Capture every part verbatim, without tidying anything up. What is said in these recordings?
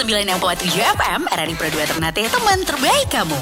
sembilan enam koma tujuh F M, Radio Pro dua Ternate, teman terbaik kamu.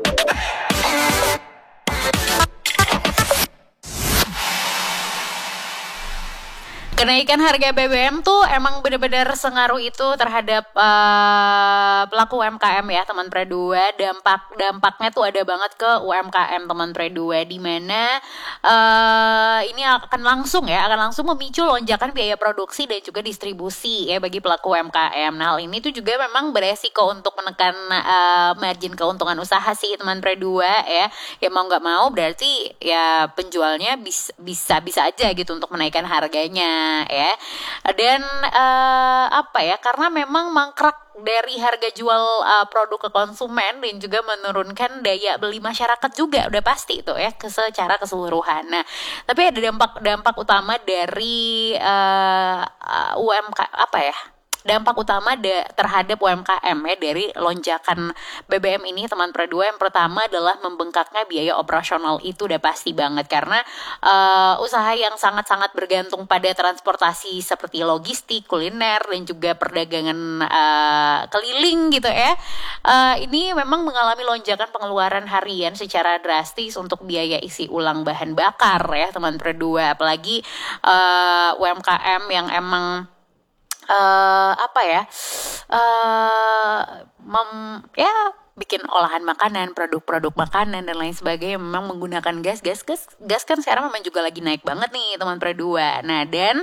Kenaikan harga B B M tuh emang benar-benar sengaruh itu terhadap uh, pelaku U M K M ya teman Pro dua. Dampak dampaknya tuh ada banget ke U M K M teman Pro dua, di mana uh, ini akan langsung ya akan langsung memicu lonjakan biaya produksi dan juga distribusi ya bagi pelaku U M K M. Nah, hal ini tuh juga memang beresiko untuk menekan uh, margin keuntungan usaha sih teman Pro dua ya. Ya mau nggak mau berarti ya penjualnya bisa bisa bisa aja gitu untuk menaikkan harganya ya. Dan uh, apa ya, karena memang mangkrak dari harga jual uh, produk ke konsumen dan juga menurunkan daya beli masyarakat juga udah pasti itu ya ke secara keseluruhan. Nah, tapi ada dampak dampak utama dari uh, uh, U M K apa ya? Dampak utama da- terhadap U M K M ya dari lonjakan B B M ini teman Pro dua. Yang pertama adalah membengkaknya biaya operasional, itu udah pasti banget karena uh, usaha yang sangat-sangat bergantung pada transportasi seperti logistik, kuliner dan juga perdagangan uh, keliling gitu ya. Uh, ini memang mengalami lonjakan pengeluaran harian secara drastis untuk biaya isi ulang bahan bakar ya teman Pro dua. Apalagi uh, U M K M yang emang Uh, apa ya uh, mem, ya bikin olahan makanan, produk-produk makanan dan lain sebagainya memang menggunakan gas, gas, gas, gas kan sekarang memang juga lagi naik banget nih teman Pro dua. Nah dan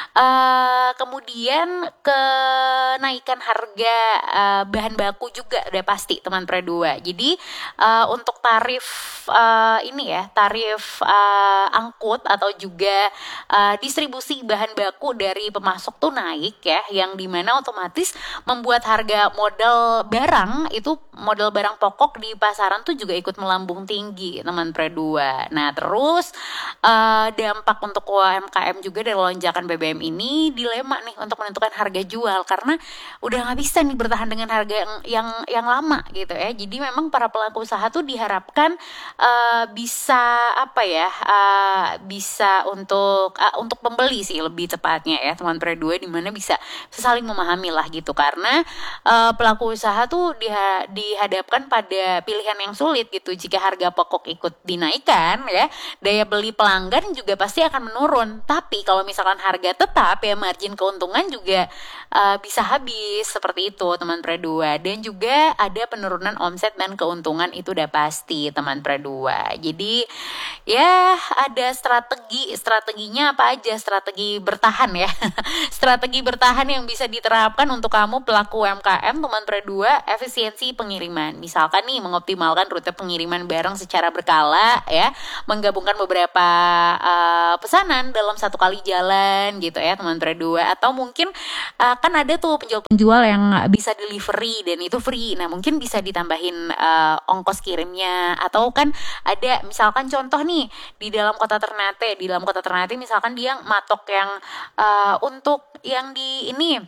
uh, kemudian kenaikan harga uh, bahan baku juga udah pasti teman Pro dua. Jadi uh, untuk tarif uh, ini ya tarif uh, angkut atau juga uh, distribusi bahan baku dari pemasok tuh naik ya, yang dimana otomatis membuat harga modal barang itu modal barang pokok di pasaran tuh juga ikut melambung tinggi teman Pro dua. Nah terus uh, dampak untuk U M K M juga dari lonjakan B B M ini dilema nih untuk menentukan harga jual karena udah nggak bisa nih bertahan dengan harga yang yang, yang lama gitu ya. Jadi memang para pelaku usaha tuh diharapkan uh, bisa apa ya uh, bisa untuk uh, untuk pembeli sih lebih tepatnya ya teman Pro dua, di mana bisa saling memahami lah gitu karena uh, pelaku usaha tuh diha- dihadapkan pada pilihan yang sulit gitu. Jika harga pokok ikut dinaikkan ya, daya beli pelanggan juga pasti akan menurun. Tapi kalau misalkan harga tetap ya, margin keuntungan juga uh, bisa habis seperti itu teman Pro dua. Dan juga ada penurunan omset dan keuntungan, itu udah pasti teman Pro dua. Jadi ya ada strategi, strateginya apa aja, strategi bertahan ya. Strategi bertahan yang bisa diterapkan untuk kamu pelaku U M K M teman Pro dua, efisiensi pengiriman. Misalkan nih mengoptimalkan rute pengiriman barang secara berkala ya, menggabungkan beberapa uh, pesanan dalam satu kali jalan gitu ya teman Pro dua. Atau mungkin uh, kan ada tuh penjual-penjual yang bisa delivery dan itu free. Nah mungkin bisa ditambahin uh, ongkos kirimnya. Atau kan ada misalkan contoh nih di dalam kota Ternate, di dalam kota Ternate misalkan dia matok yang uh, untuk yang di ini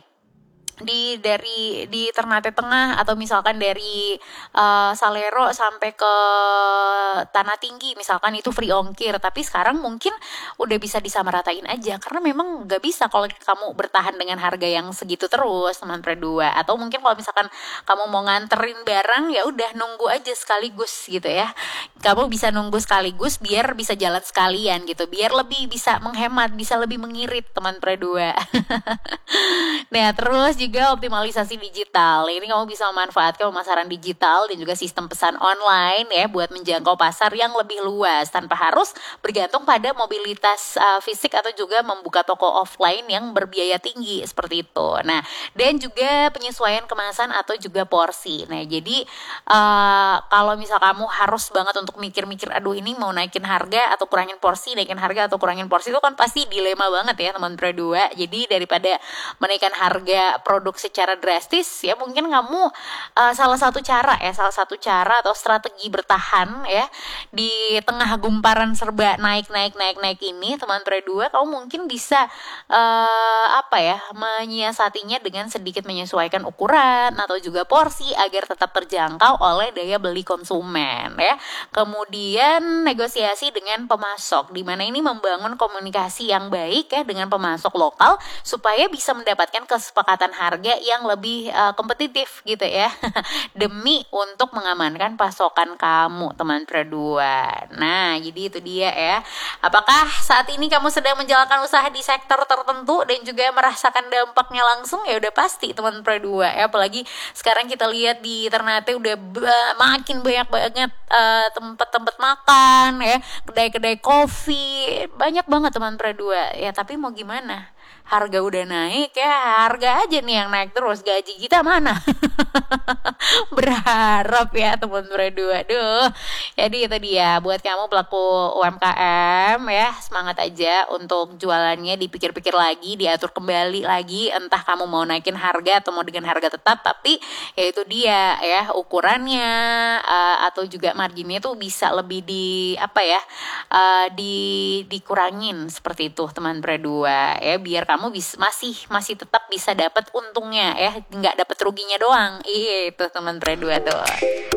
di dari di Ternate Tengah atau misalkan dari uh, Salero sampai ke Tanah Tinggi misalkan itu free ongkir, tapi sekarang mungkin udah bisa disamaratain aja karena memang nggak bisa kalau kamu bertahan dengan harga yang segitu terus teman Pro dua. Atau mungkin kalau misalkan kamu mau nganterin barang ya udah nunggu aja sekaligus gitu ya, kamu bisa nunggu sekaligus biar bisa jalan sekalian gitu, biar lebih bisa menghemat, bisa lebih mengirit teman Pro dua. Nah terus juga optimalisasi digital. Ini kamu bisa memanfaatkan pemasaran digital dan juga sistem pesan online ya buat menjangkau pasar yang lebih luas tanpa harus bergantung pada mobilitas uh, fisik atau juga membuka toko offline yang berbiaya tinggi seperti itu. Nah, dan juga penyesuaian kemasan atau juga porsi. Nah, jadi uh, kalau misal kamu harus banget untuk mikir-mikir, aduh ini mau naikin harga atau kurangin porsi, naikin harga atau kurangin porsi, itu kan pasti dilema banget ya teman Pro dua. Jadi daripada menaikkan harga produk secara drastis ya, mungkin kamu uh, salah satu cara ya salah satu cara atau strategi bertahan ya di tengah gumparan serba naik naik naik naik ini teman Pro dua, kamu mungkin bisa uh, apa ya menyiasatinya dengan sedikit menyesuaikan ukuran atau juga porsi agar tetap terjangkau oleh daya beli konsumen ya. Kemudian negosiasi dengan pemasok, di mana ini membangun komunikasi yang baik ya dengan pemasok lokal supaya bisa mendapatkan kesepakatan harga yang lebih uh, kompetitif gitu ya. Demi untuk mengamankan pasokan kamu teman Pro dua. Nah, jadi itu dia ya. Apakah saat ini kamu sedang menjalankan usaha di sektor tertentu dan juga merasakan dampaknya langsung? Ya udah pasti teman Pro dua ya. Apalagi sekarang kita lihat di Ternate udah ba- makin banyak banget uh, tempat-tempat makan ya, kedai-kedai kopi, banyak banget teman Pro dua ya. Tapi mau gimana, harga udah naik ya, harga aja nih yang naik terus, gaji kita mana? Berharap ya teman Pro dua. Duh, jadi itu dia buat kamu pelaku U M K M ya, semangat aja untuk jualannya, dipikir-pikir lagi, diatur kembali lagi, entah kamu mau naikin harga atau mau dengan harga tetap, tapi ya itu dia ya, ukurannya uh, atau juga marginnya tuh bisa lebih di apa ya, uh, di dikurangin seperti itu teman Pro dua ya, biar kamu bis, masih masih tetap bisa dapat untungnya ya, nggak dapat ruginya doang. Iya itu teman Pro dua tuh.